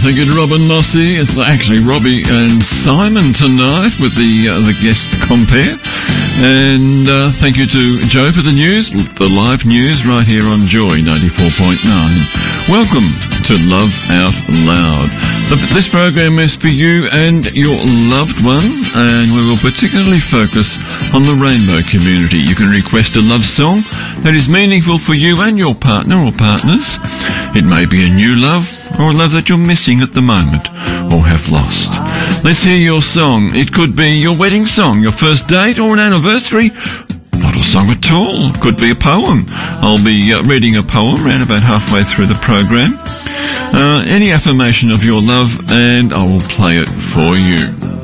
Thank you to Robin Mossy. It's actually Robbie and Simon tonight with the guest compere. And thank you to Joe for the news, the live news right here on Joy 94.9. Welcome to Love Out Loud. This program is for you and your loved one, and we will particularly focus on the rainbow community. You can request a love song that is meaningful for you and your partner or partners. It may be a new love or a love that you're missing at the moment or have lost. Let's hear your song. It could be your wedding song, your first date, or an anniversary. Not a song at all. Could be a poem. I'll be reading a poem around about halfway through the program. Any affirmation of your love, and I will play it for you.